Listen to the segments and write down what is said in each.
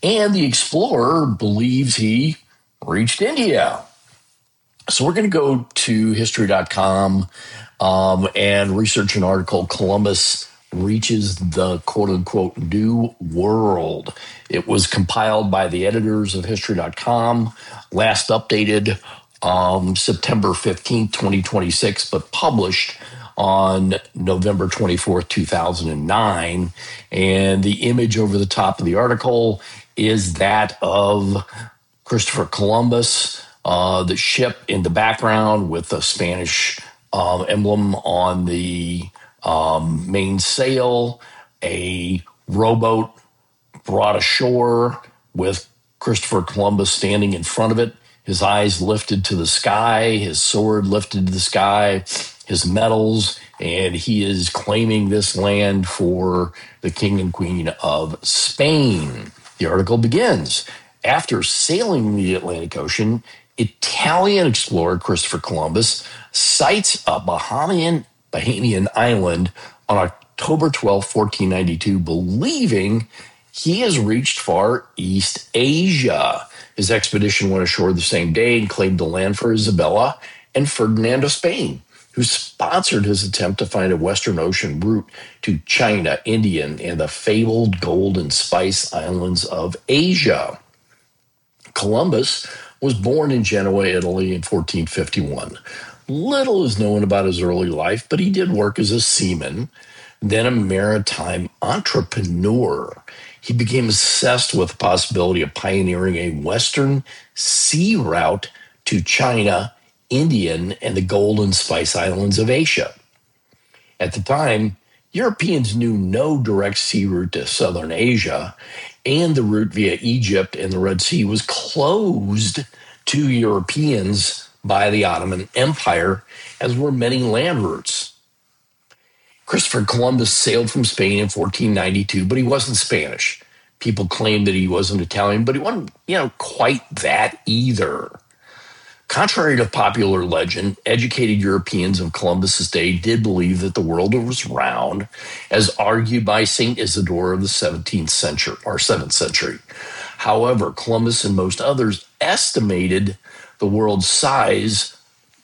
And the explorer believes he reached India. So we're going to go to history.com and research an article, Columbus Reaches the quote-unquote New World. It was compiled by the editors of history.com, last updated September 15th, 2026, but published on November 24th, 2009. And the image over the top of the article is that of Christopher Columbus, the ship in the background with the Spanish emblem on the main sail, a rowboat brought ashore with Christopher Columbus standing in front of it, his eyes lifted to the sky, his sword lifted to the sky, his medals, and he is claiming this land for the King and Queen of Spain. The article begins. After sailing the Atlantic Ocean, Italian explorer Christopher Columbus sights a Bahamian island on October 12, 1492, believing he has reached far East Asia. His expedition went ashore the same day and claimed the land for Isabella and Ferdinand of Spain, who sponsored his attempt to find a Western Ocean route to China, India, and the fabled gold and spice islands of Asia. Columbus was born in Genoa, Italy in 1451. Little is known about his early life, but he did work as a seaman, then a maritime entrepreneur. He became obsessed with the possibility of pioneering a Western sea route to China, India, and the gold and spice islands of Asia. At the time, Europeans knew no direct sea route to southern Asia, and the route via Egypt and the Red Sea was closed to Europeans by the Ottoman Empire, as were many land routes. Christopher Columbus sailed from Spain in 1492, but he wasn't Spanish. People claimed that he wasn't Italian, but he wasn't, quite that either. Contrary to popular legend, educated Europeans of Columbus's day did believe that the world was round, as argued by St. Isidore of the 17th century or 7th century. However, Columbus and most others estimated the world's size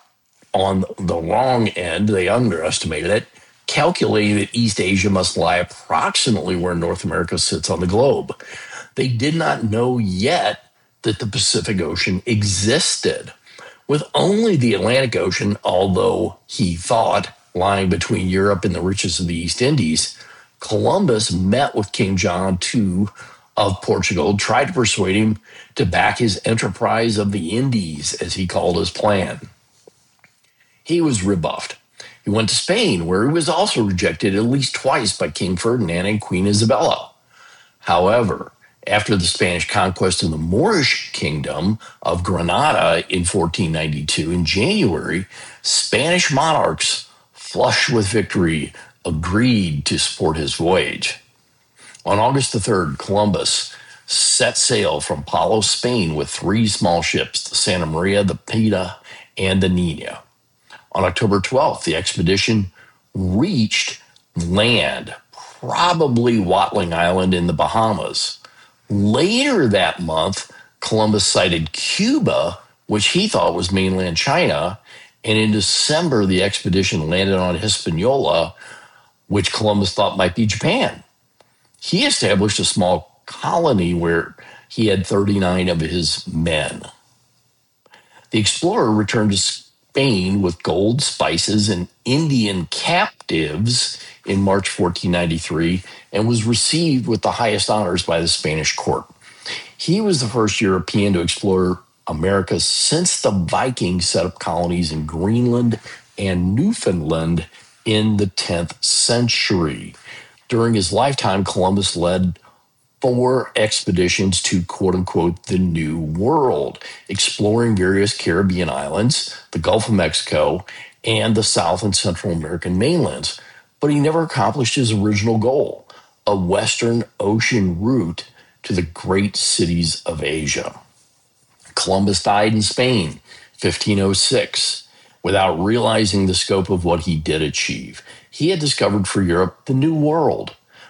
on the wrong end. They underestimated it, calculating that East Asia must lie approximately where North America sits on the globe. They did not know yet that the Pacific Ocean existed. With only the Atlantic Ocean, although he thought, lying between Europe and the riches of the East Indies, Columbus met with King John II of Portugal, tried to persuade him to back his enterprise of the Indies, as he called his plan. He was rebuffed. He went to Spain, where he was also rejected at least twice by King Ferdinand and Queen Isabella. However, after the Spanish conquest of the Moorish kingdom of Granada in 1492, in January, Spanish monarchs, flushed with victory, agreed to support his voyage. On August the 3rd, Columbus set sail from Palos, Spain, with 3 small ships, the Santa Maria, the Pinta, and the Nina. On October 12th, the expedition reached land, probably Watling Island in the Bahamas. Later that month, Columbus sighted Cuba, which he thought was mainland China, and in December, the expedition landed on Hispaniola, which Columbus thought might be Japan. He established a small colony where he had 39 of his men. The explorer returned to Spain with gold, spices, and Indian captives in March 1493 and was received with the highest honors by the Spanish court. He was the first European to explore America since the Vikings set up colonies in Greenland and Newfoundland in the 10th century. During his lifetime, Columbus led 4 expeditions to quote-unquote the New World, exploring various Caribbean islands, the Gulf of Mexico, and the South and Central American mainlands. But he never accomplished his original goal, a Western Ocean route to the great cities of Asia. Columbus died in Spain, 1506, without realizing the scope of what he did achieve. He had discovered for Europe the New World,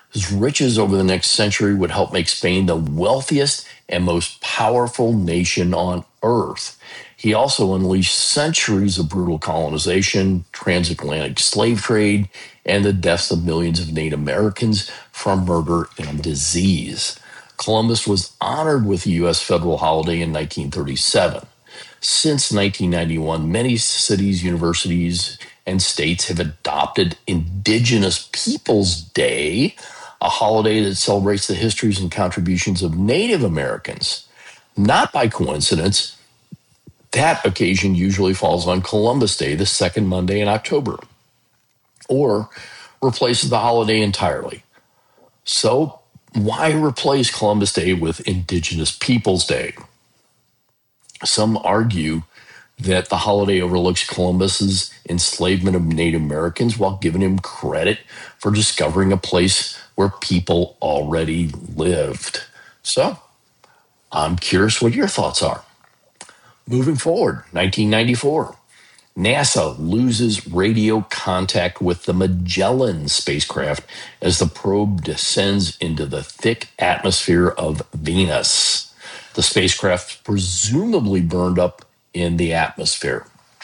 His riches over the next century would help make Spain the wealthiest and most powerful nation on earth. He also unleashed centuries of brutal colonization, transatlantic slave trade, and the deaths of millions of Native Americans from murder and disease. Columbus was honored with a U.S. federal holiday in 1937. Since 1991, many cities, universities, and states have adopted Indigenous Peoples Day, a holiday that celebrates the histories and contributions of Native Americans. Not by coincidence, that occasion usually falls on Columbus Day, the second Monday in October, or replaces the holiday entirely. So, why replace Columbus Day with Indigenous Peoples Day? Some argue that the holiday overlooks Columbus's enslavement of Native Americans while giving him credit for discovering a place where people already lived. So, I'm curious what your thoughts are. Moving forward, 1994. NASA loses radio contact with the Magellan spacecraft as the probe descends into the thick atmosphere of Venus. The spacecraft presumably burned up in the atmosphere.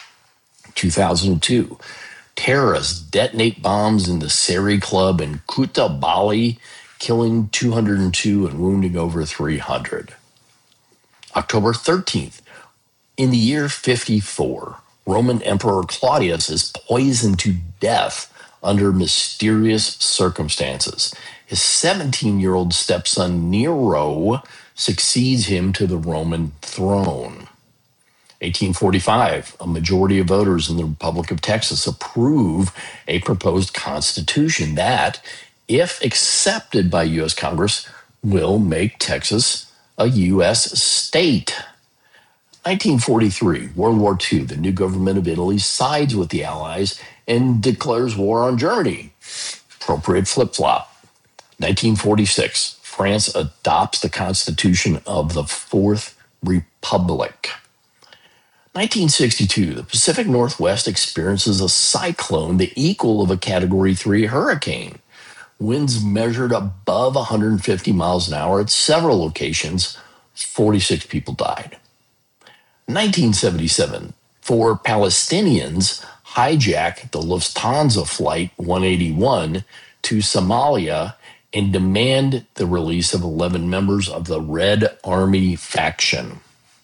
2002, terrorists detonate bombs in the Seri Club in Kuta, Bali, killing 202 and wounding over 300. October 13th, in the year 54, Roman Emperor Claudius is poisoned to death under mysterious circumstances. His 17-year-old stepson Nero succeeds him to the Roman throne. 1845, a majority of voters in the Republic of Texas approve a proposed constitution that, if accepted by U.S. Congress, will make Texas a U.S. state. 1943, World War II, the new government of Italy sides with the Allies and declares war on Germany. Appropriate flip-flop. 1946, France adopts the Constitution of the Fourth Republic. 1962, the Pacific Northwest experiences a cyclone, the equal of a Category 3 hurricane. Winds measured above 150 miles an hour at several locations. 46 people died. 1977, four Palestinians hijack the Lufthansa Flight 181 to Somalia and demand the release of 11 members of the Red Army faction.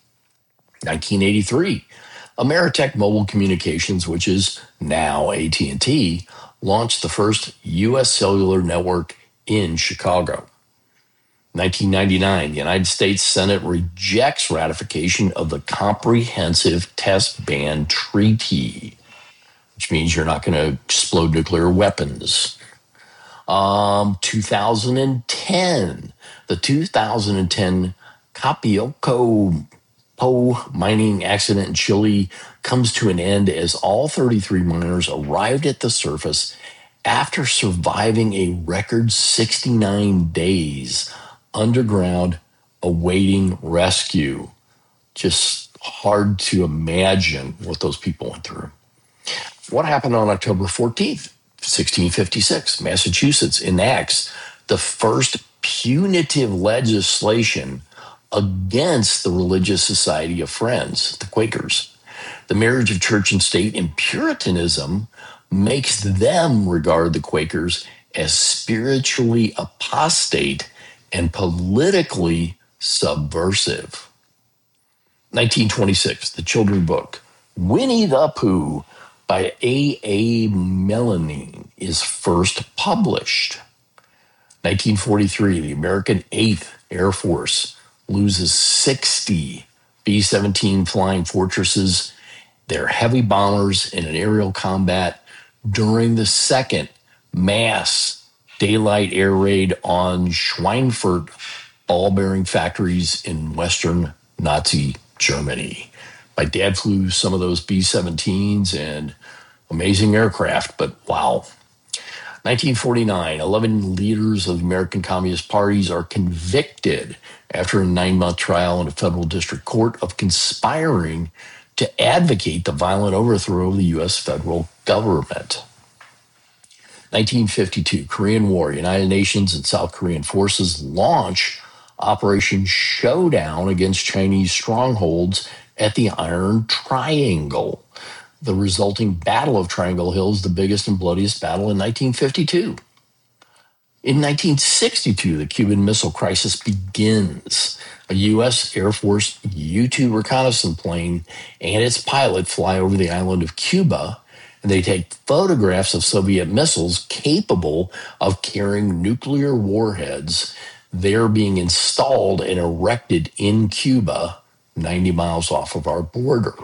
1983, Ameritech Mobile Communications, which is now AT&T, launched the first U.S. cellular network in Chicago. 1999, the United States Senate rejects ratification of the Comprehensive Test Ban Treaty, which means you're not going to explode nuclear weapons. 2010, the 2010 Copiaco mining accident in Chile comes to an end as all 33 miners arrived at the surface after surviving a record 69 days underground awaiting rescue. Just hard to imagine what those people went through. What happened on October 14th, 1656? Massachusetts enacts the first punitive legislation against the Religious Society of Friends, the Quakers. The marriage of church and state and Puritanism makes them regard the Quakers as spiritually apostate and politically subversive. 1926, the children's book, Winnie the Pooh by A. Melanie is first published. 1943, the American 8th Air Force loses 60 B-17 flying fortresses, their heavy bombers in an aerial combat during the second mass daylight air raid on Schweinfurt ball-bearing factories in Western Nazi Germany. My dad flew some of those B-17s and amazing aircraft, but wow. 1949, 11 leaders of American Communist parties are convicted after a 9-month trial in a federal district court of conspiring to advocate the violent overthrow of the U.S. federal government. 1952, Korean War. United Nations and South Korean forces launch Operation Showdown against Chinese strongholds at the Iron Triangle. The resulting Battle of Triangle Hill is the biggest and bloodiest battle in 1952. In 1962, the Cuban Missile Crisis begins. A U.S. Air Force U-2 reconnaissance plane and its pilot fly over the island of Cuba, and they take photographs of Soviet missiles capable of carrying nuclear warheads. They're being installed and erected in Cuba, 90 miles off of our border.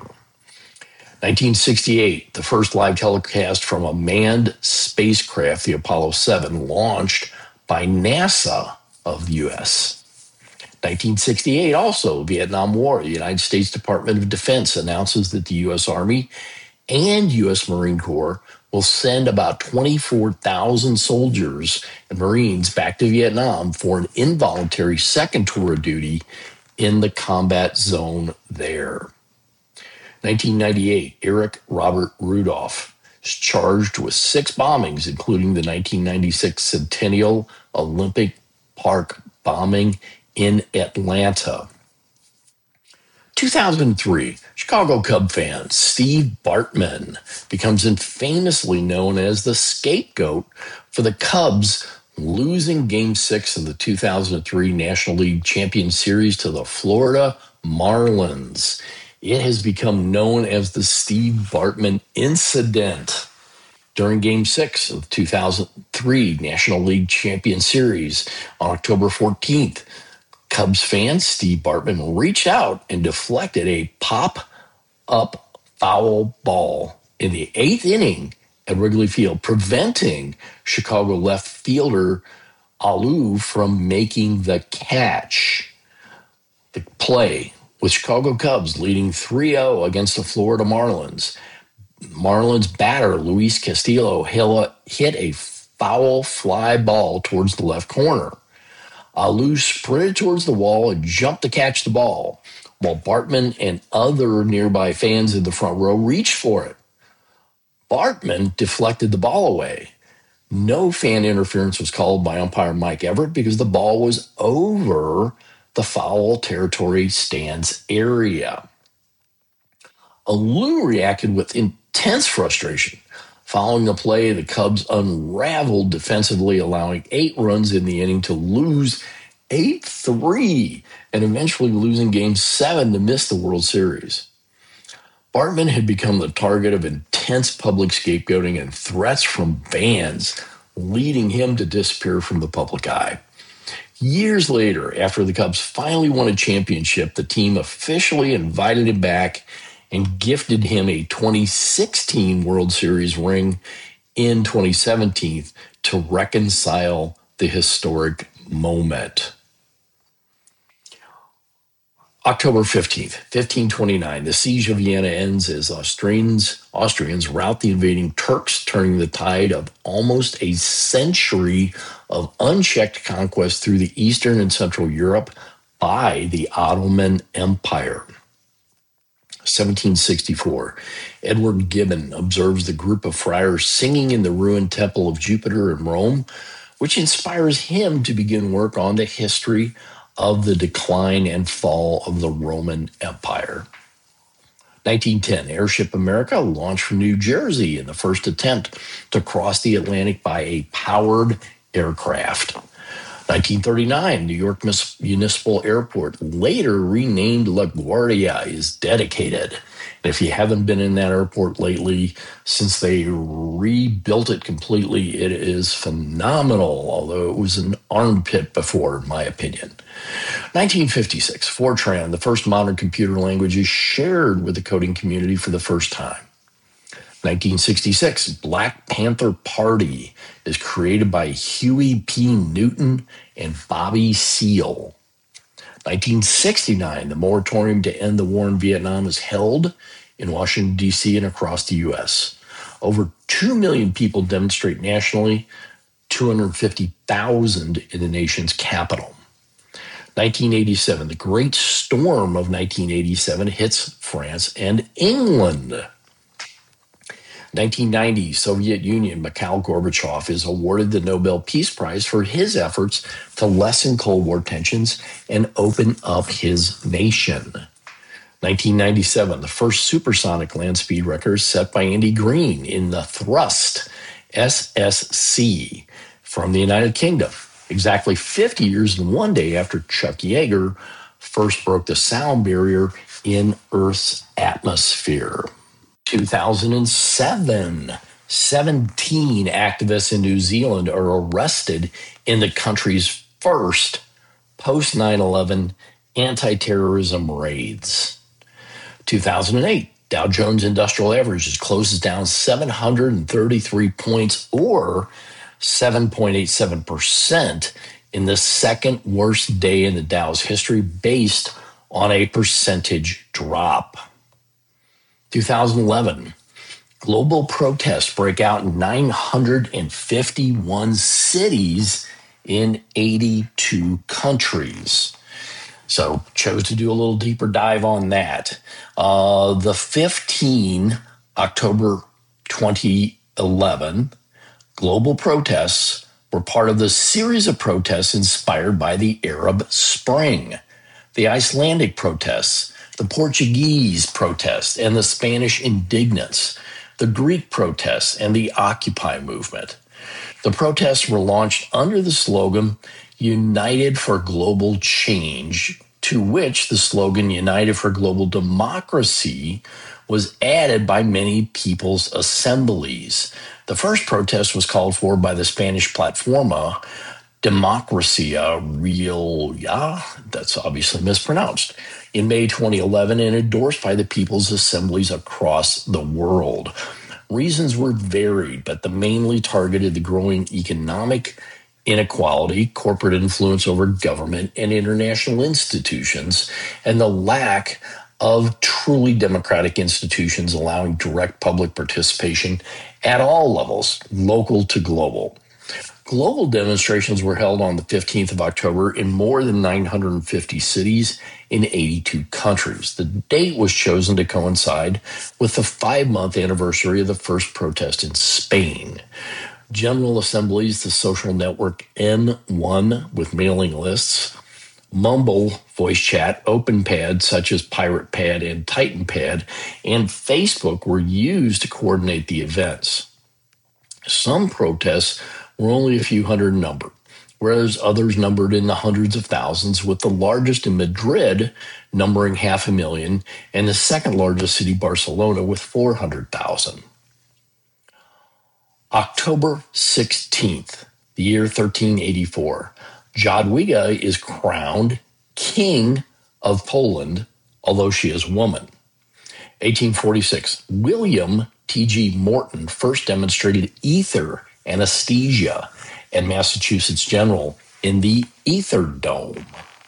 1968, the first live telecast from a manned spacecraft, the Apollo 7, launched by NASA of the U.S. 1968, also, Vietnam War. The United States Department of Defense announces that the U.S. Army and U.S. Marine Corps will send about 24,000 soldiers and Marines back to Vietnam for an involuntary second tour of duty in the combat zone there. 1998, Eric Robert Rudolph is charged with 6 bombings, including the 1996 Centennial Olympic Park bombing in Atlanta. 2003, Chicago Cub fan Steve Bartman becomes infamously known as the scapegoat for the Cubs losing Game 6 of the 2003 National League Champion Series to the Florida Marlins. It has become known as the Steve Bartman Incident. During Game 6 of the 2003 National League Champion Series on October 14th, Cubs fan Steve Bartman reached out and deflected a pop-up foul ball in the 8th inning at Wrigley Field, preventing Chicago left fielder Alou from making the catch. The play, with Chicago Cubs leading 3-0 against the Florida Marlins. Marlins batter Luis Castillo hit a foul fly ball towards the left corner. Alou sprinted towards the wall and jumped to catch the ball, while Bartman and other nearby fans in the front row reached for it. Bartman deflected the ball away. No fan interference was called by umpire Mike Everett because the ball was over the foul territory stands area. Alou reacted with intense frustration. Following the play, the Cubs unraveled defensively, allowing 8 runs in the inning to lose 8-3 and eventually losing Game 7 to miss the World Series. Bartman had become the target of intense public scapegoating and threats from fans, leading him to disappear from the public eye. Years later, after the Cubs finally won a championship, the team officially invited him back and gifted him a 2016 World Series ring in 2017 to reconcile the historic moment. October 15th, 1529, the siege of Vienna ends as Austrians rout the invading Turks, turning the tide of almost a century of unchecked conquest through the Eastern and Central Europe by the Ottoman Empire. 1764, Edward Gibbon observes the group of friars singing in the ruined Temple of Jupiter in Rome, which inspires him to begin work on the history of the decline and fall of the Roman Empire. 1910, Airship America launched from New Jersey in the first attempt to cross the Atlantic by a powered aircraft. 1939, New York Municipal Airport, later renamed LaGuardia, is dedicated. And if you haven't been in that airport lately, since they rebuilt it completely, it is phenomenal, although it was an armpit before, in my opinion. 1956, Fortran, the first modern computer language, is shared with the coding community for the first time. 1966, Black Panther Party is created by Huey P. Newton and Bobby Seale. 1969, the moratorium to end the war in Vietnam is held in Washington, D.C. and across the U.S. Over 2 million people demonstrate nationally, 250,000 in the nation's capital. 1987, the Great Storm of 1987 hits France and England. 1990, Soviet Union, Mikhail Gorbachev is awarded the Nobel Peace Prize for his efforts to lessen Cold War tensions and open up his nation. 1997, the first supersonic land speed record is set by Andy Green in the Thrust SSC from the United Kingdom, exactly 50 years and one day after Chuck Yeager first broke the sound barrier in Earth's atmosphere. 2007, 17 activists in New Zealand are arrested in the country's first post 9/11 anti terrorism raids. 2008, Dow Jones Industrial Averages closes down 733 points or 7.87% in the second worst day in the Dow's history based on a percentage drop. 2011, global protests break out in 951 cities in 82 countries. So chose to do a little deeper dive on that. The 15 October 2011 global protests were part of the series of protests inspired by the Arab Spring, the Icelandic protests, the Portuguese protests, and the Spanish indignance, the Greek protests, and the Occupy movement. The protests were launched under the slogan United for Global Change, to which the slogan United for Global Democracy was added by many people's assemblies. The first protest was called for by the Spanish Plataforma Democracia Real, that's obviously mispronounced, in May 2011 and endorsed by the people's assemblies across the world. Reasons were varied, but the mainly targeted the growing economic inequality, corporate influence over government and international institutions, and the lack of truly democratic institutions allowing direct public participation at all levels, local to global. Global demonstrations were held on the 15th of October in more than 950 cities in 82 countries. The date was chosen to coincide with the 5-month anniversary of the first protest in Spain. General assemblies, the social network N1 with mailing lists, Mumble voice chat, OpenPad such as PiratePad and TitanPad, and Facebook were used to coordinate the events. Some protests were only a few hundred in number, whereas others numbered in the hundreds of thousands, with the largest in Madrid numbering 500,000 and the second largest city, Barcelona, with 400,000. October 16th, the year 1384, Jadwiga is crowned King of Poland, although she is woman. 1846, William T.G. Morton first demonstrated ether anesthesia at Massachusetts General in the Ether Dome.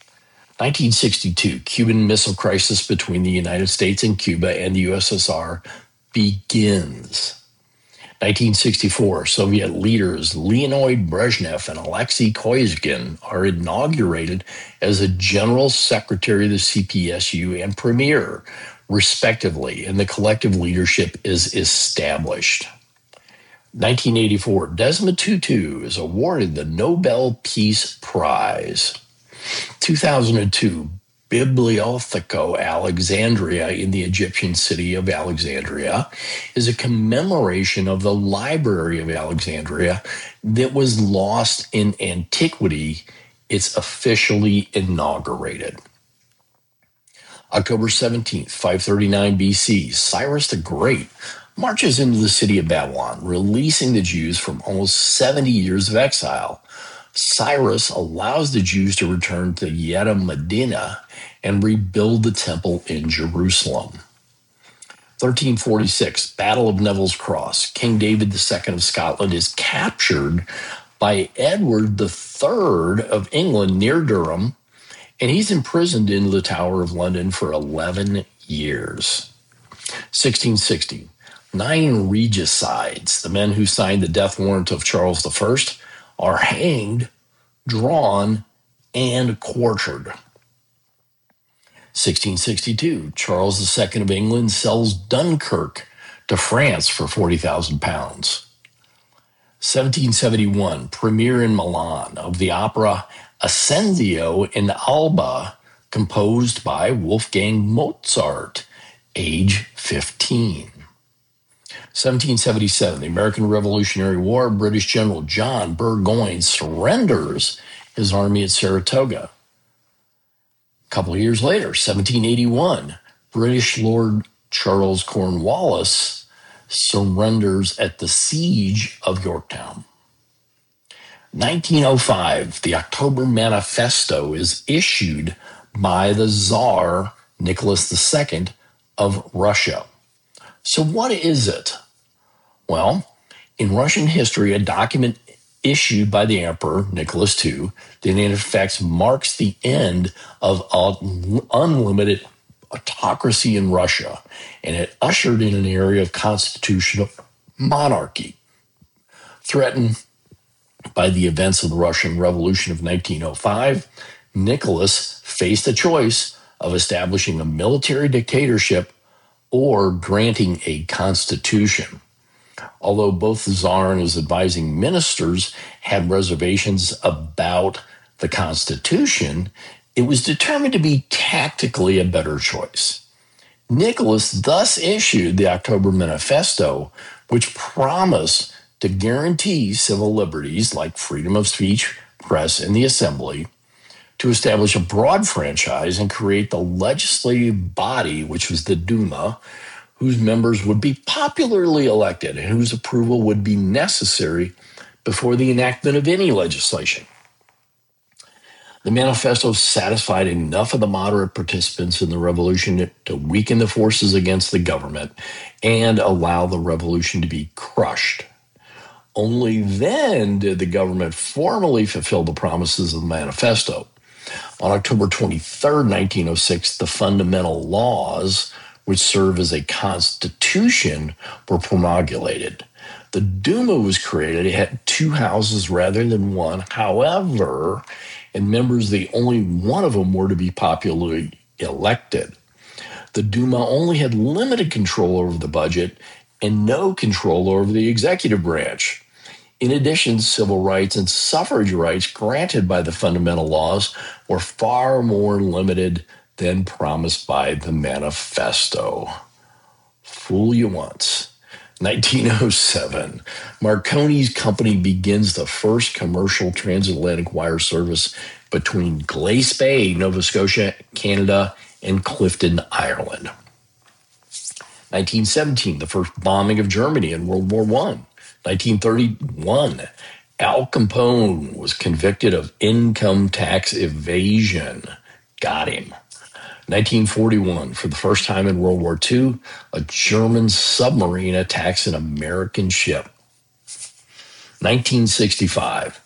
1962, Cuban Missile Crisis between the United States and Cuba and the USSR begins. 1964, Soviet leaders Leonid Brezhnev and Alexei Kozygin are inaugurated as the General Secretary of the CPSU and Premier, respectively, and the collective leadership is established. 1984, Desmond Tutu is awarded the Nobel Peace Prize. 2002, Bibliotheca Alexandria in the Egyptian city of Alexandria is a commemoration of the Library of Alexandria that was lost in antiquity. It's officially inaugurated. October 17th, 539 BC, Cyrus the Great marches into the city of Babylon, releasing the Jews from almost 70 years of exile. Cyrus allows the Jews to return to Yedem Medina and rebuild the temple in Jerusalem. 1346, Battle of Neville's Cross. King David II of Scotland is captured by Edward III of England near Durham, and he's imprisoned in the Tower of London for 11 years. 1660, 9 regicides, the men who signed the death warrant of Charles I, are hanged, drawn, and quartered. 1662, Charles II of England sells Dunkirk to France for 40,000 pounds. 1771, premiere in Milan of the opera Ascensio in Alba, composed by Wolfgang Mozart, age 15. 1777, the American Revolutionary War, British General John Burgoyne surrenders his army at Saratoga. A couple of years later, 1781, British Lord Charles Cornwallis surrenders at the Siege of Yorktown. 1905, the October Manifesto is issued by the Tsar Nicholas II of Russia. So what is it? Well, in Russian history, a document issued by the Emperor Nicholas II that in effect marks the end of unlimited autocracy in Russia, and it ushered in an era of constitutional monarchy. Threatened by the events of the Russian Revolution of 1905, Nicholas faced a choice of establishing a military dictatorship or granting a constitution. Although both the Tsar and his advising ministers had reservations about the Constitution, it was determined to be tactically a better choice. Nicholas thus issued the October Manifesto, which promised to guarantee civil liberties like freedom of speech, press, and the assembly, to establish a broad franchise and create the legislative body, which was the Duma, whose members would be popularly elected and whose approval would be necessary before the enactment of any legislation. The manifesto satisfied enough of the moderate participants in the revolution to weaken the forces against the government and allow the revolution to be crushed. Only then did the government formally fulfill the promises of the manifesto. On October 23, 1906, the fundamental laws, which serve as a constitution, were promulgated. The Duma was created. It had two houses rather than one. However, and members, only one of them were to be popularly elected. The Duma only had limited control over the budget and no control over the executive branch. In addition, civil rights and suffrage rights granted by the fundamental laws were far more limited than promised by the manifesto. Fool you once. 1907, Marconi's company begins the first commercial transatlantic wire service between Glace Bay, Nova Scotia, Canada, and Clifton, Ireland. 1917, the first bombing of Germany in World War I. 1931, Al Capone was convicted of income tax evasion. Got him. 1941, for the first time in World War II, a German submarine attacks an American ship. 1965,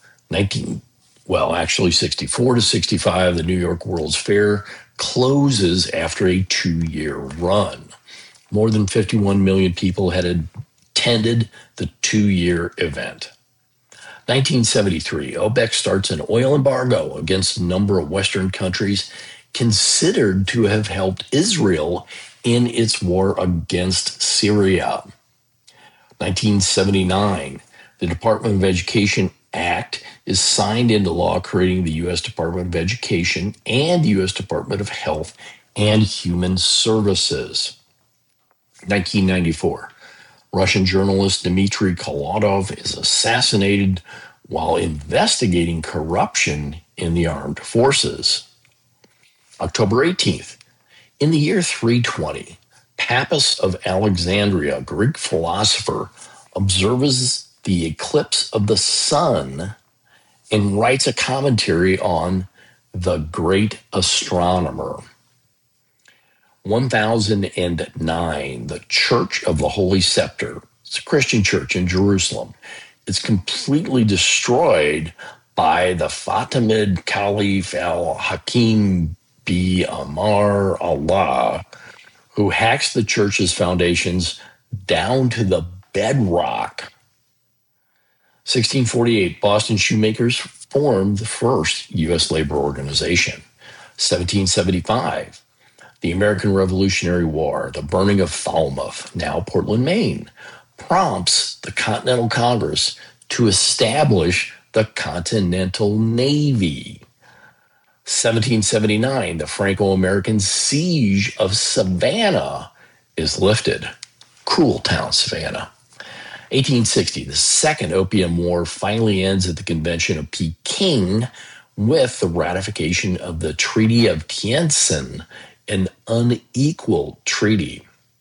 64 to 65, the New York World's Fair closes after a 2-year run. More than 51 million people had attended the 2-year event. 1973, OPEC starts an oil embargo against a number of Western countries considered to have helped Israel in its war against Syria. 1979, the Department of Education Act is signed into law, creating the U.S. Department of Education and U.S. Department of Health and Human Services. 1994, Russian journalist Dmitry Kolatov is assassinated while investigating corruption in the armed forces. October 18th, in the year 320, Pappus of Alexandria, a Greek philosopher, observes the eclipse of the sun and writes a commentary on the great astronomer. 1009, the Church of the Holy Scepter, it's a Christian church in Jerusalem, is completely destroyed by the Fatimid Caliph al-Hakim bi Amar Allah, who hacks the church's foundations down to the bedrock. 1648, Boston shoemakers formed the first U.S. labor organization. 1775, The American Revolutionary War, the burning of Falmouth, now Portland, Maine, prompts the Continental Congress to establish the Continental Navy. 1779, the Franco-American siege of Savannah is lifted. Cool town, Savannah. 1860, the Second Opium War finally ends at the Convention of Peking with the ratification of the Treaty of Tientsin, an unequal treaty.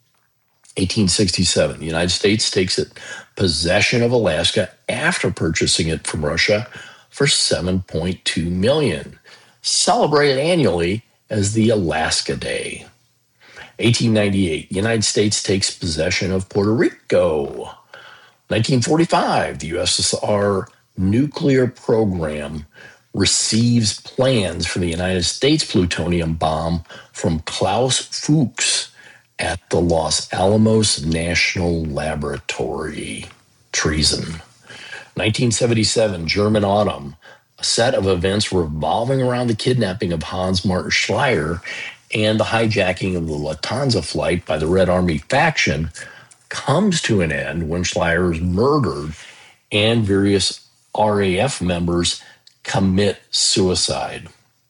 1867, the United States takes possession of Alaska after purchasing it from Russia for $7.2 million, celebrated annually as the Alaska Day. 1898, the United States takes possession of Puerto Rico. 1945, the USSR nuclear program receives plans for the United States plutonium bomb from Klaus Fuchs at the Los Alamos National Laboratory. Treason. 1977, German Autumn, a set of events revolving around the kidnapping of Hans Martin Schleyer and the hijacking of the Lufthansa flight by the Red Army faction comes to an end when Schleyer is murdered and various RAF members commit suicide.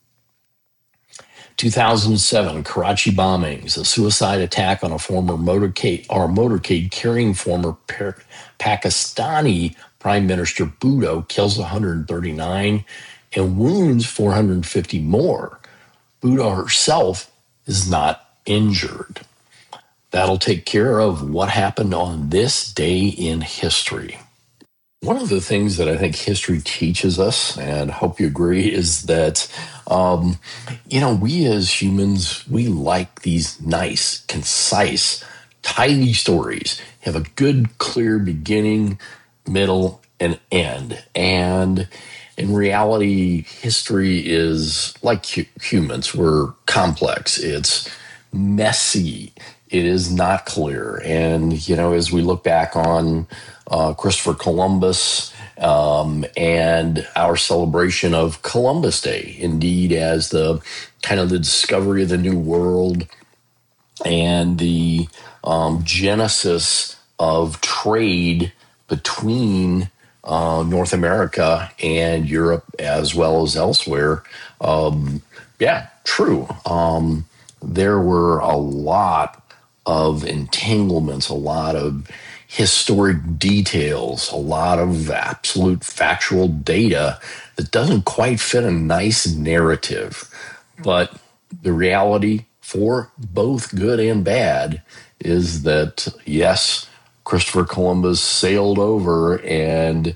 2007, Karachi bombings, a suicide attack on a former motorcade carrying former Pakistani Prime Minister Bhutto kills 139 and wounds 450 more. Bhutto herself is not injured. That'll take care of what happened on this day in history. One of the things that I think history teaches us, and I hope you agree, is that, we as humans, we like these nice, concise, tidy stories, have a good, clear beginning, middle, and end. And in reality, history is like humans. We're complex. It's messy. It is not clear. And, as we look back on Christopher Columbus and our celebration of Columbus Day, indeed, as the kind of the discovery of the New World and the genesis of trade between North America and Europe as well as elsewhere. True. There were a lot of entanglements, a lot of historic details, a lot of absolute factual data that doesn't quite fit a nice narrative. But the reality, for both good and bad, is that, yes, Christopher Columbus sailed over and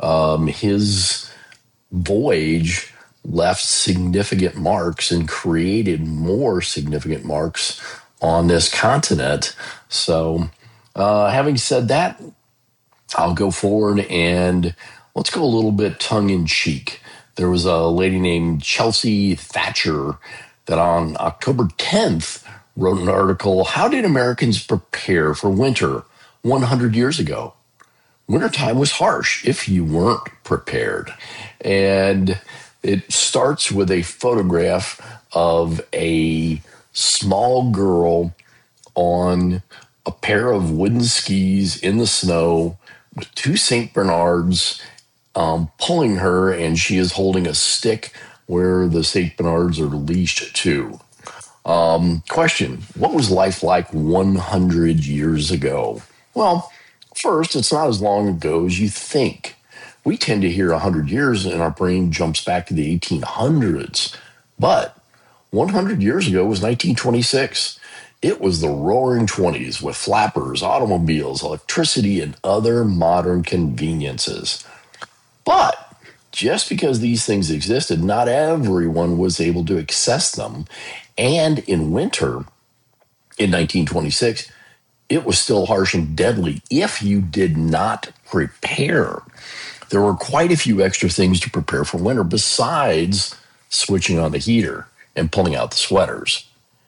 his voyage left significant marks and created more significant marks on this continent. So, having said that, I'll go forward and let's go a little bit tongue-in-cheek. There was a lady named Chelsea Thatcher that on October 10th wrote an article, "How did Americans prepare for winter 100 years ago?" Wintertime was harsh if you weren't prepared. And it starts with a photograph of a small girl on a pair of wooden skis in the snow with two St. Bernards pulling her, and she is holding a stick where the St. Bernards are leashed to. Question, what was life like 100 years ago? Well, first, it's not as long ago as you think. We tend to hear 100 years and our brain jumps back to the 1800s. But 100 years ago was 1926. It was the roaring 20s with flappers, automobiles, electricity, and other modern conveniences. But just because these things existed, not everyone was able to access them. And in winter, in 1926, it was still harsh and deadly if you did not prepare. There were quite a few extra things to prepare for winter besides switching on the heater and pulling out the sweaters.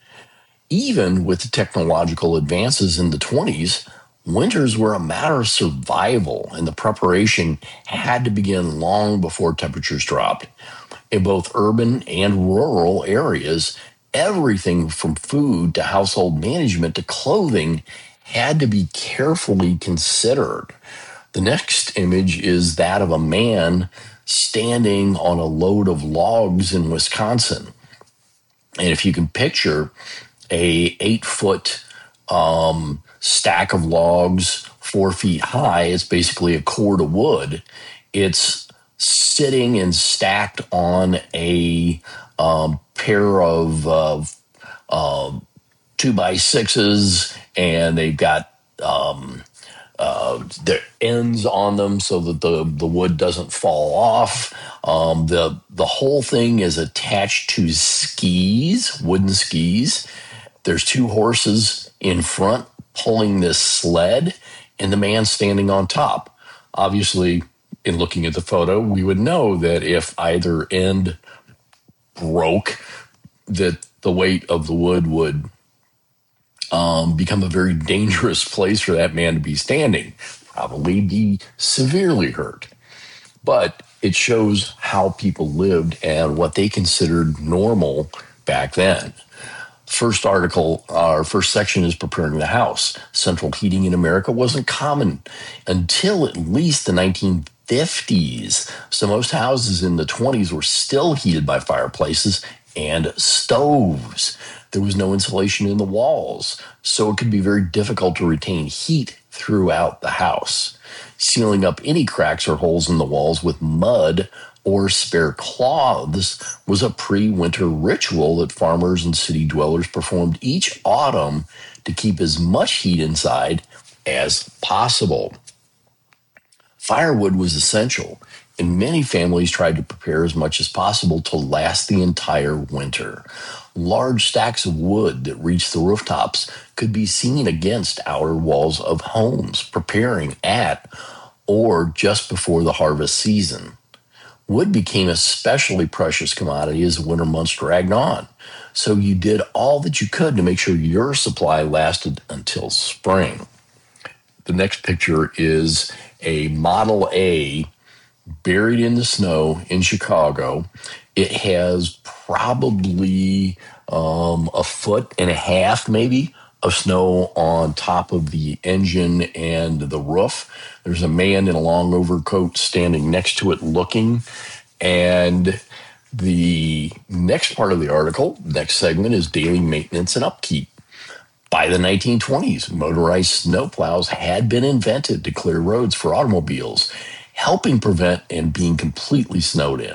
Even with the technological advances in the 20s, winters were a matter of survival, and the preparation had to begin long before temperatures dropped. In both urban and rural areas, everything from food to household management to clothing had to be carefully considered. The next image is that of a man standing on a load of logs in Wisconsin. And if you can picture a 8-foot stack of logs, 4 feet high, it's basically a cord of wood. It's sitting and stacked on a pair of 2x6s, and they've got their ends on them so that the wood doesn't fall off. The whole thing is attached to skis, wooden skis. There's 2 horses in front pulling this sled, and the man standing on top. Obviously, in looking at the photo, we would know that if either end broke, that the weight of the wood would become a very dangerous place for that man to be standing, probably be severely hurt. But it shows how people lived and what they considered normal back then. First article, our first section is preparing the house. Central heating in America wasn't common until at least the 1950s. So most houses in the 20s were still heated by fireplaces and stoves. There was no insulation in the walls, so it could be very difficult to retain heat throughout the house. Sealing up any cracks or holes in the walls with mud or spare cloths was a pre-winter ritual that farmers and city dwellers performed each autumn to keep as much heat inside as possible. Firewood was essential, and many families tried to prepare as much as possible to last the entire winter. Large stacks of wood that reached the rooftops could be seen against outer walls of homes preparing at or just before the harvest season. Wood became a especially precious commodity as the winter months dragged on, so you did all that you could to make sure your supply lasted until spring. The next picture is a Model A buried in the snow in Chicago. It has probably a foot and a half, maybe, of snow on top of the engine and the roof. There's a man in a long overcoat standing next to it looking. And the next part of the article, next segment, is daily maintenance and upkeep. By the 1920s, motorized snowplows had been invented to clear roads for automobiles, helping prevent and being completely snowed in.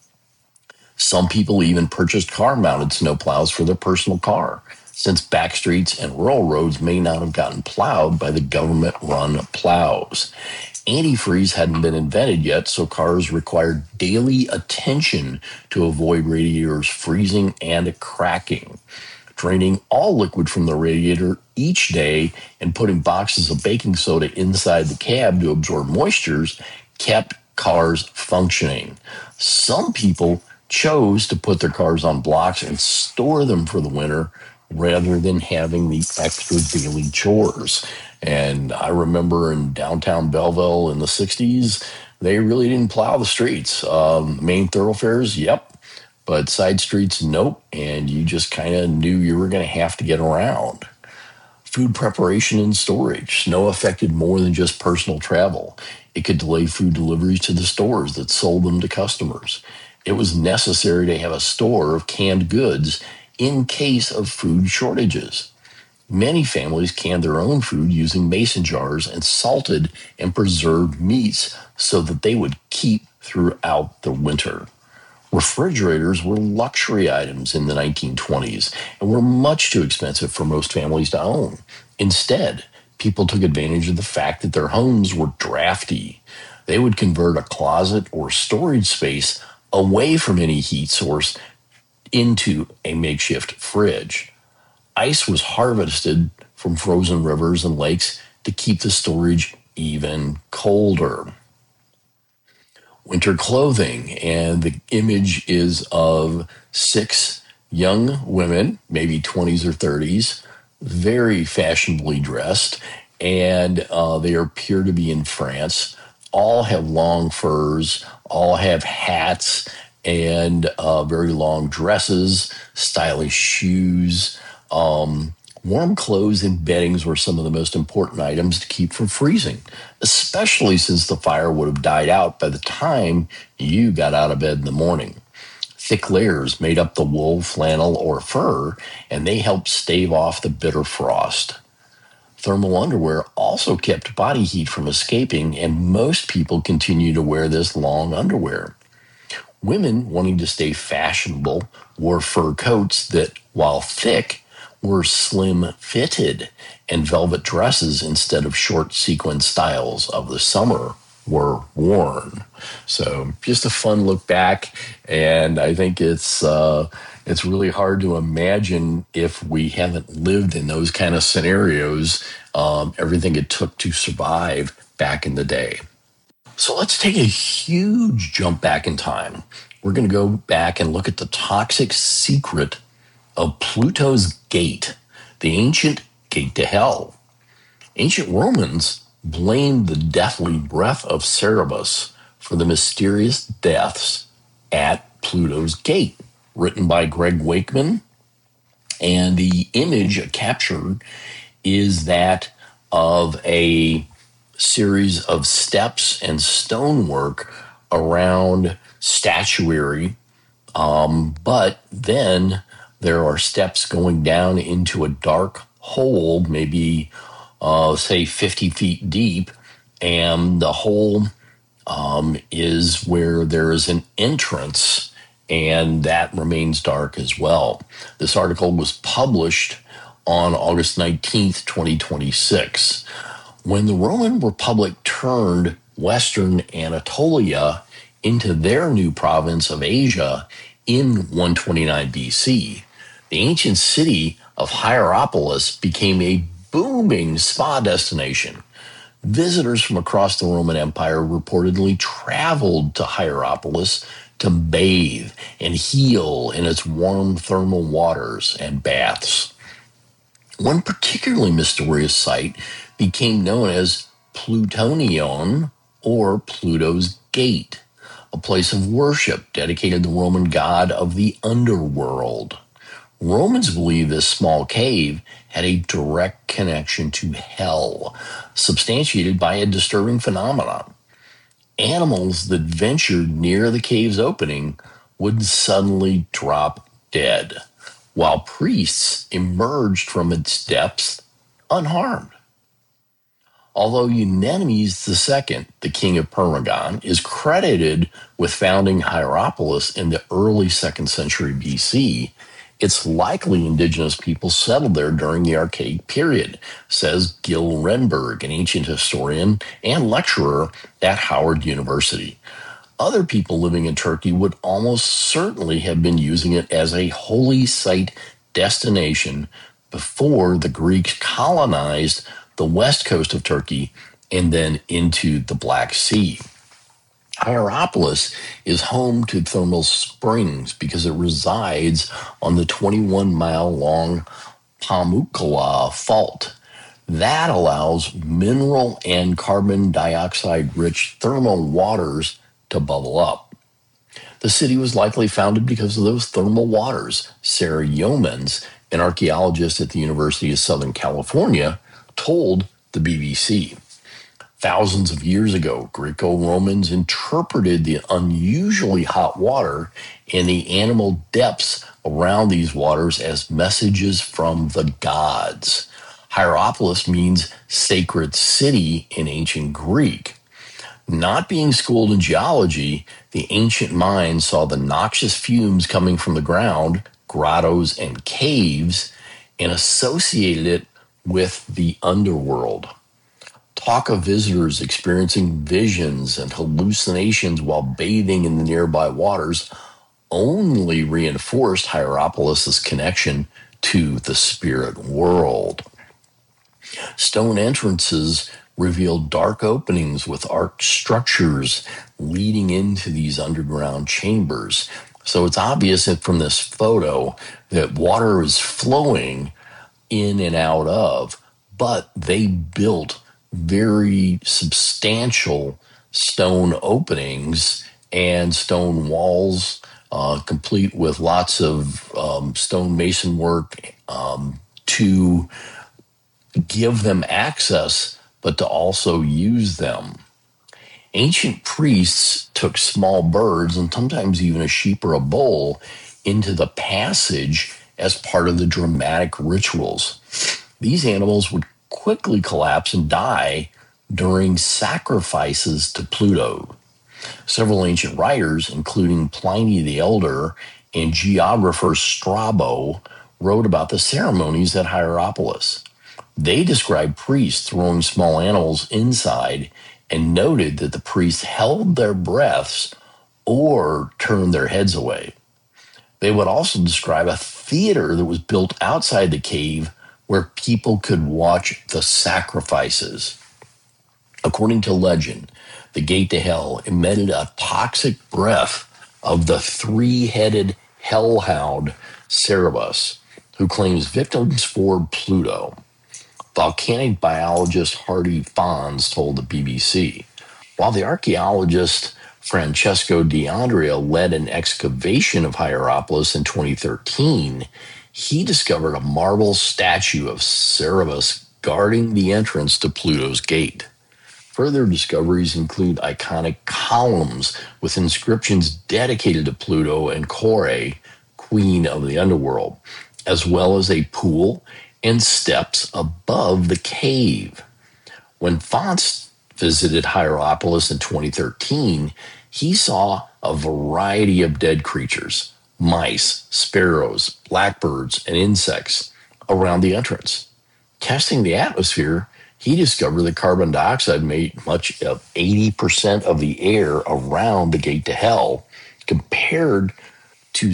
Some people even purchased car-mounted snowplows for their personal car, since back streets and rural roads may not have gotten plowed by the government-run plows. Antifreeze hadn't been invented yet, so cars required daily attention to avoid radiators freezing and cracking. Draining all liquid from the radiator each day and putting boxes of baking soda inside the cab to absorb moistures kept cars functioning. Some people chose to put their cars on blocks and store them for the winter rather than having the extra daily chores. And I remember in downtown Belleville in the 60s, they really didn't plow the streets. Main thoroughfares, yep. But side streets, nope. And you just kind of knew you were going to have to get around. Food preparation and storage. Snow affected more than just personal travel. It could delay food deliveries to the stores that sold them to customers. It was necessary to have a store of canned goods in case of food shortages. Many families canned their own food using mason jars and salted and preserved meats so that they would keep throughout the winter. Refrigerators were luxury items in the 1920s and were much too expensive for most families to own. Instead, people took advantage of the fact that their homes were drafty. They would convert a closet or storage space away from any heat source into a makeshift fridge. Ice was harvested from frozen rivers and lakes to keep the storage even colder. Winter clothing, and the image is of 6 young women, maybe 20s or 30s, very fashionably dressed, and they appear to be in France. All have long furs, all have hats, and very long dresses, stylish shoes. Warm clothes and beddings were some of the most important items to keep from freezing, especially since the fire would have died out by the time you got out of bed in the morning. Thick layers made up the wool, flannel, or fur, and they helped stave off the bitter frost. Thermal underwear also kept body heat from escaping, and most people continue to wear this long underwear. Women, wanting to stay fashionable, wore fur coats that, while thick, were slim fitted, and velvet dresses instead of short sequin styles of the summer were worn. So just a fun look back, and I think it's really hard to imagine if we haven't lived in those kind of scenarios, everything it took to survive back in the day. So let's take a huge jump back in time. We're going to go back and look at the toxic secret of Pluto's gate, the ancient gate to hell. Ancient Romans blamed the deathly breath of Cerberus for the mysterious deaths at Pluto's gate, written by Greg Wakeman. And the image captured is that of a series of steps and stonework around statuary, but then there are steps going down into a dark hole, maybe say 50 feet deep, and the hole is where there is an entrance, and that remains dark as well. This article was published on August 19th, 2026. When the Roman Republic turned Western Anatolia into their new province of Asia in 129 BC, the ancient city of Hierapolis became a booming spa destination. Visitors from across the Roman Empire reportedly traveled to Hierapolis to bathe and heal in its warm thermal waters and baths. One particularly mysterious site became known as Plutonion, or Pluto's Gate, a place of worship dedicated to the Roman god of the underworld. Romans believed this small cave had a direct connection to hell, substantiated by a disturbing phenomenon. Animals that ventured near the cave's opening would suddenly drop dead, while priests emerged from its depths unharmed. Although Eumenes II, the king of Pergamon, is credited with founding Hierapolis in the early 2nd century BC, it's likely indigenous people settled there during the Archaic period, says Gil Renberg, an ancient historian and lecturer at Howard University. Other people living in Turkey would almost certainly have been using it as a holy site destination before the Greeks colonized the west coast of Turkey and then into the Black Sea. Hierapolis is home to thermal springs because it resides on the 21-mile-long Pamukkala Fault. That allows mineral and carbon dioxide-rich thermal waters to bubble up. The city was likely founded because of those thermal waters. Sarah Yeomans, an archaeologist at the University of Southern California, told the BBC. Thousands of years ago, Greco-Romans interpreted the unusually hot water and the animal depths around these waters as messages from the gods. Hierapolis means sacred city in ancient Greek. Not being schooled in geology, the ancient mind saw the noxious fumes coming from the ground, grottos, and caves, and associated it with the underworld. Talk of visitors experiencing visions and hallucinations while bathing in the nearby waters only reinforced Hierapolis' connection to the spirit world. Stone entrances revealed dark openings with arched structures leading into these underground chambers. So it's obvious that from this photo that water is flowing in and out of, but they built very substantial stone openings and stone walls complete with lots of stonemason work to give them access, but to also use them. Ancient priests took small birds and sometimes even a sheep or a bull into the passage as part of the dramatic rituals. These animals would quickly collapse and die during sacrifices to Pluto. Several ancient writers, including Pliny the Elder and geographer Strabo, wrote about the ceremonies at Hierapolis. They described priests throwing small animals inside and noted that the priests held their breaths or turned their heads away. They would also describe a theater that was built outside the cave where people could watch the sacrifices. According to legend, the gate to hell emitted a toxic breath of the three-headed hellhound Cerberus, who claims victims for Pluto. Volcanic biologist Hardy Fons told the BBC. While the archaeologist Francesco D'Andrea led an excavation of Hierapolis in 2013, he discovered a marble statue of Cerberus guarding the entrance to Pluto's gate. Further discoveries include iconic columns with inscriptions dedicated to Pluto and Kore, queen of the underworld, as well as a pool and steps above the cave. When Fons visited Hierapolis in 2013, he saw a variety of dead creatures, mice, sparrows, blackbirds, and insects around the entrance. Testing the atmosphere, he discovered that carbon dioxide made much of 80% of the air around the gate to hell, compared to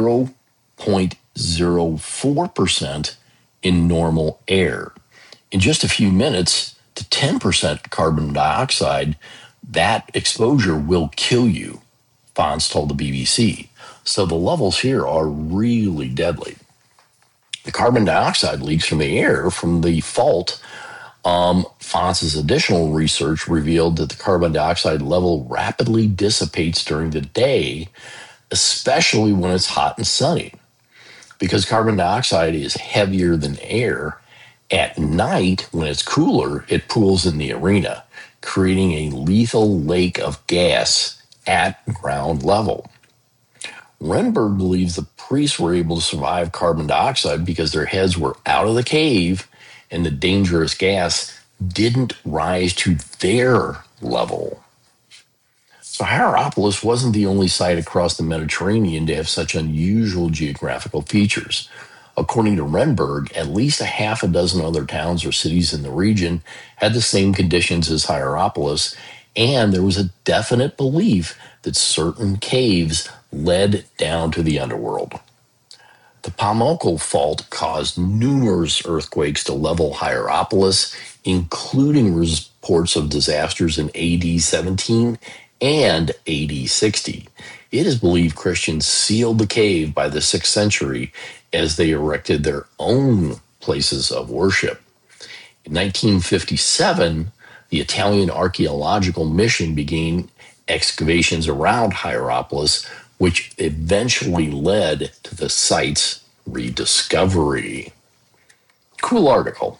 0.04% in normal air. In just a few minutes to 10% carbon dioxide, that exposure will kill you, Fons told the BBC. So the levels here are really deadly. The carbon dioxide leaks from the air from the fault. Fons's additional research revealed that the carbon dioxide level rapidly dissipates during the day, especially when it's hot and sunny. Because carbon dioxide is heavier than air, at night, when it's cooler, it pools in the arena, creating a lethal lake of gas at ground level. Renberg believes the priests were able to survive carbon dioxide because their heads were out of the cave and the dangerous gas didn't rise to their level. So Hierapolis wasn't the only site across the Mediterranean to have such unusual geographical features. According to Renberg, at least a half a dozen other towns or cities in the region had the same conditions as Hierapolis, and there was a definite belief that certain caves led down to the underworld. The Paumocal Fault caused numerous earthquakes to level Hierapolis, including reports of disasters in AD 17 and AD 60. It is believed Christians sealed the cave by the 6th century as they erected their own places of worship. In 1957, the Italian archaeological mission began excavations around Hierapolis, which eventually led to the site's rediscovery. Cool article.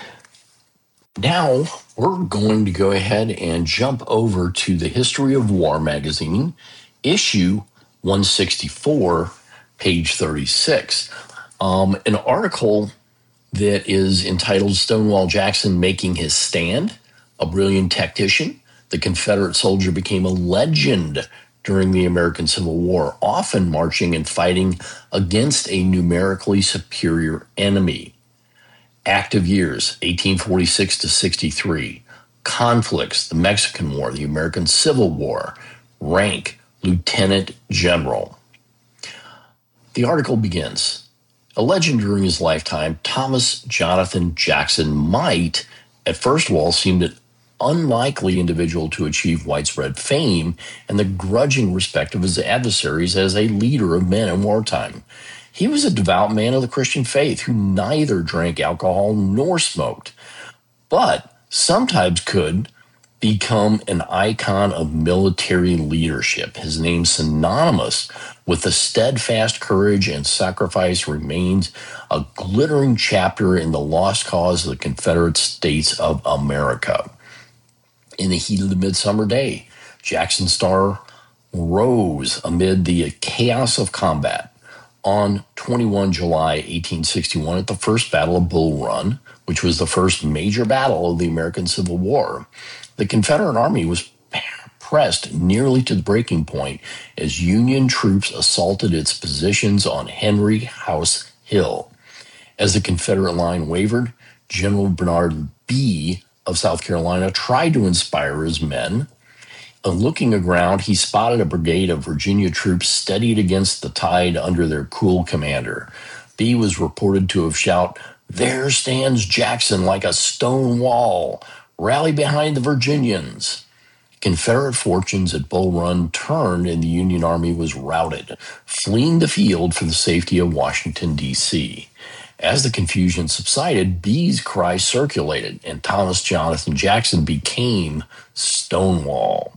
Now we're going to go ahead and jump over to the History of War magazine, issue 164, page 36. An article that is entitled Stonewall Jackson Making His Stand, a brilliant tactician. The Confederate soldier became a legend during the American Civil War, often marching and fighting against a numerically superior enemy. Active years, 1846 to 63. Conflicts, the Mexican War, the American Civil War. Rank, Lieutenant General. The article begins. A legend during his lifetime, Thomas Jonathan Jackson might, at first of all, seem an unlikely individual to achieve widespread fame and the grudging respect of his adversaries as a leader of men in wartime. He was a devout man of the Christian faith who neither drank alcohol nor smoked, but sometimes could become an icon of military leadership. His name, synonymous with the steadfast courage and sacrifice, remains a glittering chapter in the lost cause of the Confederate States of America. In the heat of the midsummer day, Jackson's star rose amid the chaos of combat. On 21 July 1861, at the First Battle of Bull Run, which was the first major battle of the American Civil War, the Confederate Army was pressed nearly to the breaking point as Union troops assaulted its positions on Henry House Hill. As the Confederate line wavered, General Bernard Bee of South Carolina tried to inspire his men. Looking aground, he spotted a brigade of Virginia troops steadied against the tide under their cool commander. Bee was reported to have shouted, "There stands Jackson like a stone wall. Rally behind the Virginians." Confederate fortunes at Bull Run turned and the Union Army was routed, fleeing the field for the safety of Washington, D.C. As the confusion subsided, Bee's cry circulated, and Thomas Jonathan Jackson became Stonewall.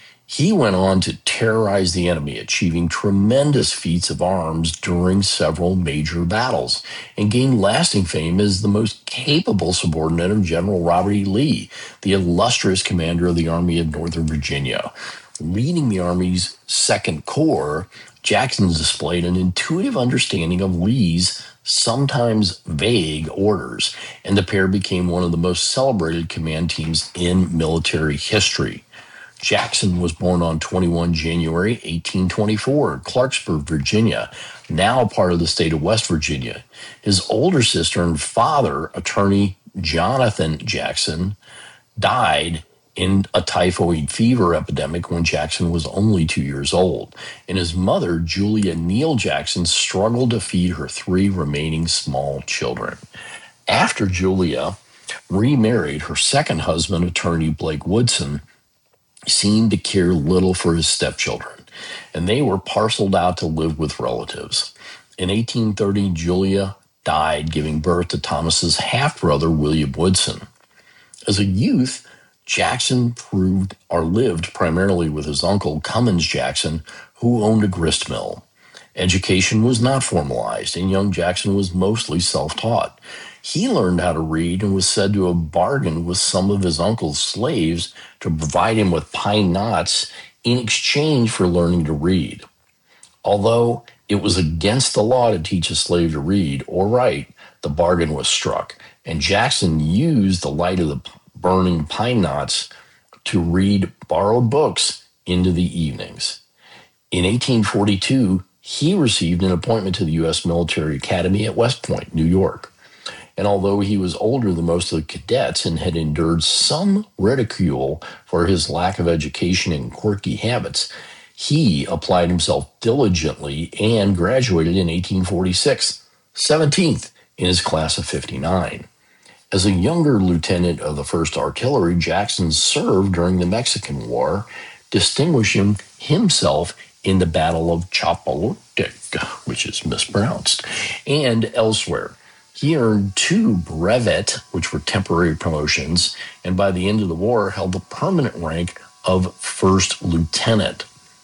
He went on to terrorize the enemy, achieving tremendous feats of arms during several major battles, and gained lasting fame as the most capable subordinate of General Robert E. Lee, the illustrious commander of the Army of Northern Virginia. Leading the Army's Second Corps, Jackson displayed an intuitive understanding of Lee's sometimes vague orders, and the pair became one of the most celebrated command teams in military history. Jackson was born on 21 January 1824 in Clarksburg, Virginia, now part of the state of West Virginia. His older sister and father, attorney Jonathan Jackson, died in a typhoid fever epidemic when Jackson was only 2 years old, and his mother, Julia Neal Jackson, struggled to feed her 3 remaining small children. After Julia remarried, her second husband, attorney Blake Woodson, seemed to care little for his stepchildren, and they were parceled out to live with relatives. In 1830, Julia died, giving birth to Thomas's half-brother, William Woodson. As a youth, Jackson lived primarily with his uncle, Cummins Jackson, who owned a grist mill. Education was not formalized, and young Jackson was mostly self-taught. He learned how to read and was said to have bargained with some of his uncle's slaves to provide him with pine knots in exchange for learning to read. Although it was against the law to teach a slave to read or write, the bargain was struck, and Jackson used the light of the burning pine knots to read borrowed books into the evenings. In 1842, he received an appointment to the U.S. Military Academy at West Point, New York. And although he was older than most of the cadets and had endured some ridicule for his lack of education and quirky habits, he applied himself diligently and graduated in 1846, 17th in his class of 59. As a younger lieutenant of the 1st Artillery, Jackson served during the Mexican War, distinguishing himself in the Battle of Chapultepec, which is mispronounced, and elsewhere. He earned 2 brevet, which were temporary promotions, and by the end of the war held the permanent rank of first lieutenant.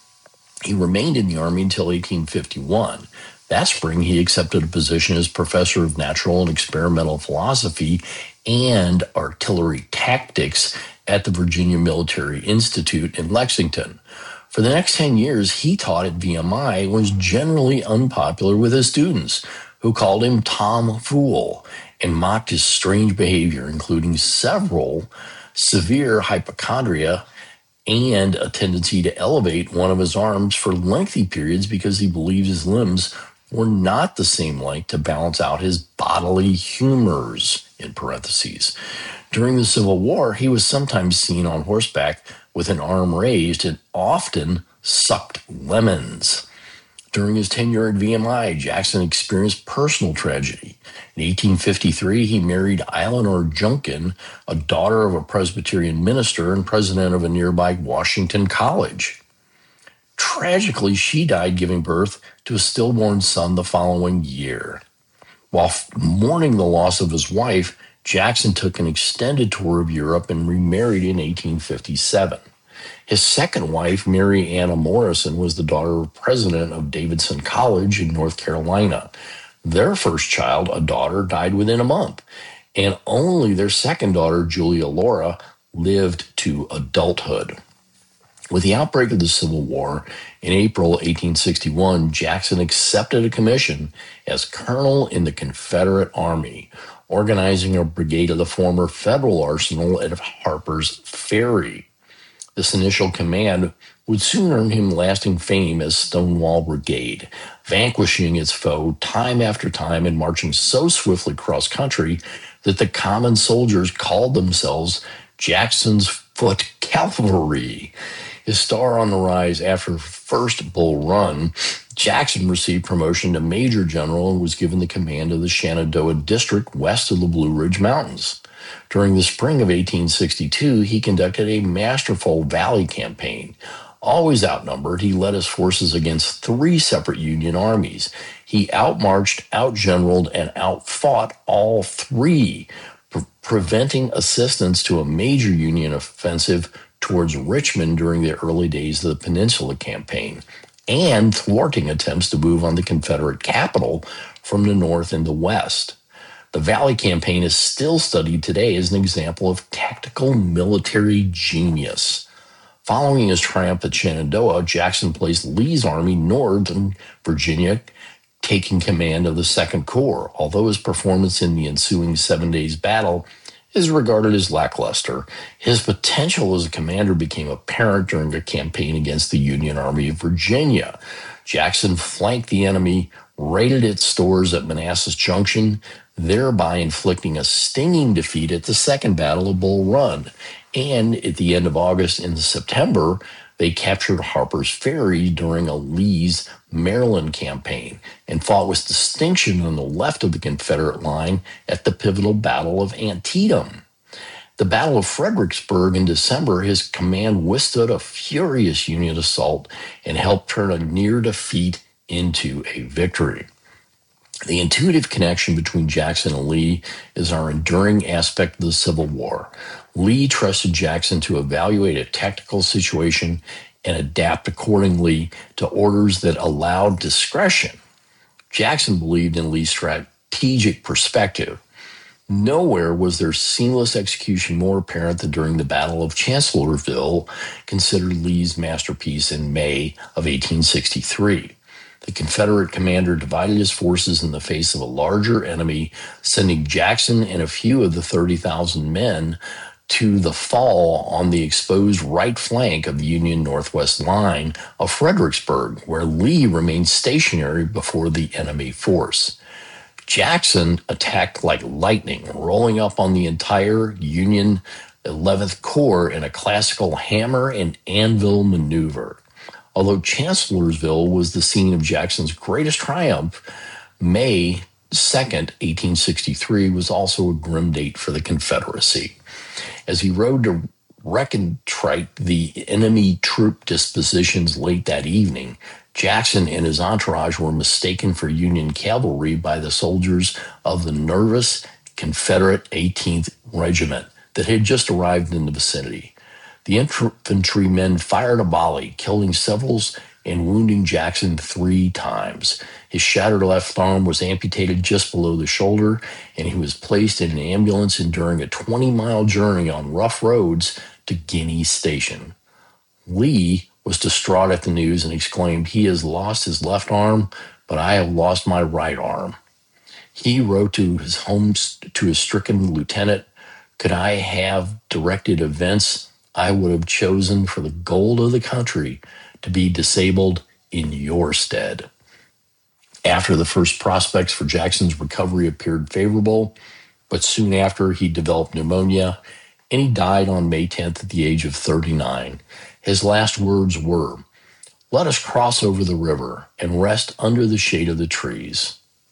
He remained in the Army until 1851. That spring, he accepted a position as professor of natural and experimental philosophy and artillery tactics at the Virginia Military Institute in Lexington. For the next 10 years, he taught at VMI and was generally unpopular with his students, who called him Tom Fool and mocked his strange behavior, including several severe hypochondria and a tendency to elevate one of his arms for lengthy periods because he believed his limbs were not the same length to balance out his bodily humors, in parentheses. During the Civil War, he was sometimes seen on horseback with an arm raised and often sucked lemons. During his tenure at VMI, Jackson experienced personal tragedy. In 1853, he married Eleanor Junkin, a daughter of a Presbyterian minister and president of a nearby Washington college. Tragically, she died giving birth to a stillborn son the following year. While mourning the loss of his wife, Jackson took an extended tour of Europe and remarried in 1857. His second wife, Mary Anna Morrison, was the daughter of president of Davidson College in North Carolina. Their first child, a daughter, died within a month, and only their second daughter, Julia Laura, lived to adulthood. With the outbreak of the Civil War in April 1861, Jackson accepted a commission as colonel in the Confederate Army, organizing a brigade of the former Federal Arsenal at Harper's Ferry. This initial command would soon earn him lasting fame as Stonewall Brigade, vanquishing its foe time after time and marching so swiftly cross country that the common soldiers called themselves Jackson's Foot Cavalry. His star on the rise after the first Bull Run, Jackson received promotion to Major General and was given the command of the Shenandoah District west of the Blue Ridge Mountains. During the spring of 1862, he conducted a masterful Valley campaign. Always outnumbered, he led his forces against three separate Union armies. He outmarched, outgeneraled, and outfought all three, preventing assistance to a major Union offensive towards Richmond during the early days of the Peninsula Campaign, and thwarting attempts to move on the Confederate capital from the north and the west. The Valley Campaign is still studied today as an example of tactical military genius. Following his triumph at Shenandoah, Jackson placed Lee's army north in Virginia, taking command of the Second Corps, although his performance in the ensuing 7 days battle is regarded as lackluster. His potential as a commander became apparent during a campaign against the Union Army of Virginia. Jackson flanked the enemy, raided its stores at Manassas Junction, thereby inflicting a stinging defeat at the Second Battle of Bull Run. And at the end of August and September, they captured Harper's Ferry during a Lee's Maryland campaign and fought with distinction on the left of the Confederate line at the pivotal Battle of Antietam. The Battle of Fredericksburg in December, his command withstood a furious Union assault and helped turn a near defeat into a victory. The intuitive connection between Jackson and Lee is our enduring aspect of the Civil War. Lee trusted Jackson to evaluate a tactical situation and adapt accordingly to orders that allowed discretion. Jackson believed in Lee's strategic perspective. Nowhere was their seamless execution more apparent than during the Battle of Chancellorsville, considered Lee's masterpiece in May of 1863. The Confederate commander divided his forces in the face of a larger enemy, sending Jackson and a few of the 30,000 men to the fall on the exposed right flank of the Union Northwest line of Fredericksburg, where Lee remained stationary before the enemy force. Jackson attacked like lightning, rolling up on the entire Union 11th Corps in a classical hammer and anvil maneuver. Although Chancellorsville was the scene of Jackson's greatest triumph, May 2nd, 1863 was also a grim date for the Confederacy. As he rode to reconnoiter the enemy troop dispositions late that evening, Jackson and his entourage were mistaken for Union cavalry by the soldiers of the nervous Confederate 18th Regiment that had just arrived in the vicinity. The infantrymen fired a volley, killing several and wounding Jackson 3 times. His shattered left arm was amputated just below the shoulder, and he was placed in an ambulance enduring a 20-mile journey on rough roads to Guinea Station. Lee was distraught at the news and exclaimed, "He has lost his left arm, but I have lost my right arm." He wrote to his stricken lieutenant, "Could I have directed events, I would have chosen for the gold of the country to be disabled in your stead." After the first prospects for Jackson's recovery appeared favorable, but soon after he developed pneumonia, and he died on May 10th at the age of 39. His last words were, "Let us cross over the river and rest under the shade of the trees."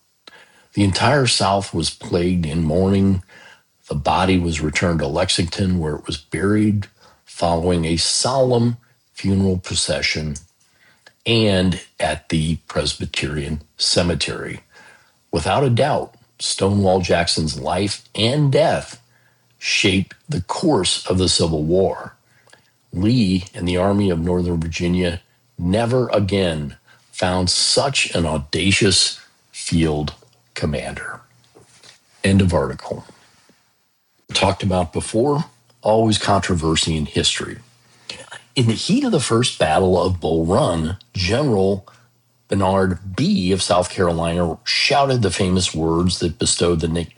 The entire South was plagued in mourning. The body was returned to Lexington, where it was buried following a solemn funeral procession and at the Presbyterian Cemetery. Without a doubt, Stonewall Jackson's life and death shaped the course of the Civil War. Lee and the Army of Northern Virginia never again found such an audacious field commander. End of article. Talked about before, always controversy in history. In the heat of the First Battle of Bull Run, General Bernard Bee of South Carolina shouted the famous words that bestowed the nickname